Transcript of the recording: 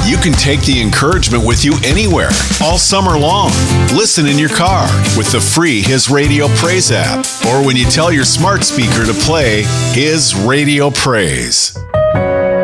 You can take the encouragement with you anywhere, all summer long. Listen in your car with the free His Radio Praise app, or when you tell your smart speaker to play His Radio Praise.